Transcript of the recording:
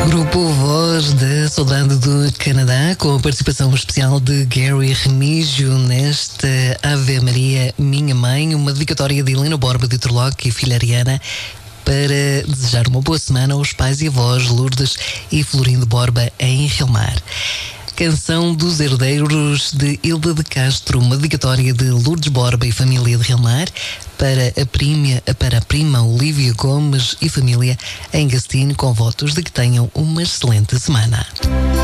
Grupo Voz da Saudade do Canadá, com a participação especial de Gary Remígio nesta Ave Maria, Minha Mãe, uma dedicatória de Helena Borba de Turlock e filha Ariana, para desejar uma boa semana aos pais e avós Lourdes e Florindo Borba em Rilmar. Canção dos Herdeiros de Hilda de Castro, uma dedicatória de Lourdes Borba e família de Rilmar, para a prima Olívia Gomes e família em Gastino, com votos de que tenham uma excelente semana.